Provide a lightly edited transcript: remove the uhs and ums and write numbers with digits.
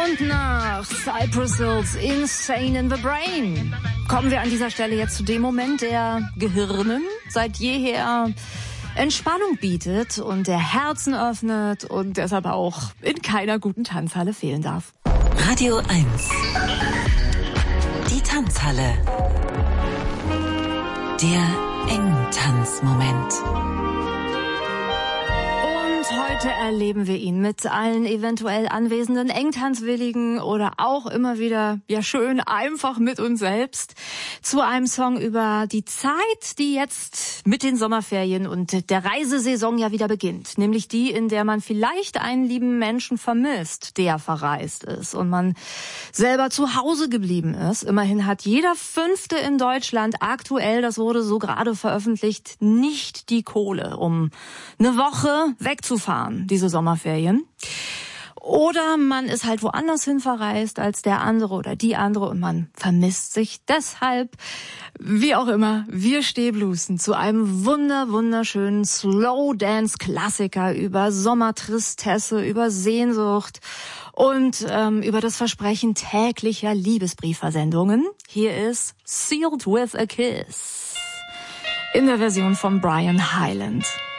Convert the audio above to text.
Und nach Cypress Hill's Insane in the Brain kommen wir an dieser Stelle jetzt zu dem Moment, der Gehirnen seit jeher Entspannung bietet und der Herzen öffnet und deshalb auch in keiner guten Tanzhalle fehlen darf. Radio 1. Die Tanzhalle. Der Engtanzmoment. Heute erleben wir ihn mit allen eventuell anwesenden Engtanzwilligen oder auch immer wieder, ja schön, einfach mit uns selbst zu einem Song über die Zeit, die jetzt mit den Sommerferien und der Reisesaison ja wieder beginnt. Nämlich die, in der man vielleicht einen lieben Menschen vermisst, der verreist ist und man selber zu Hause geblieben ist. Immerhin hat jeder Fünfte in Deutschland aktuell, das wurde so gerade veröffentlicht, nicht die Kohle, um eine Woche wegzufahren, diese Sommerferien. Oder man ist halt woanders hin verreist als der andere oder die andere und man vermisst sich deshalb. Wie auch immer, wir Stehblusen zu einem wunderschönen Slow-Dance-Klassiker über Sommertristesse, über Sehnsucht und über das Versprechen täglicher Liebesbriefversendungen. Hier ist Sealed with a Kiss in der Version von Brian Hyland.